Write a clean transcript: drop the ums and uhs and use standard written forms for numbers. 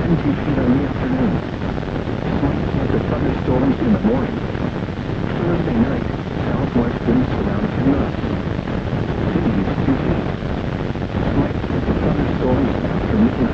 70 feet in the afternoon. Slight chance of thunderstorms in the morning.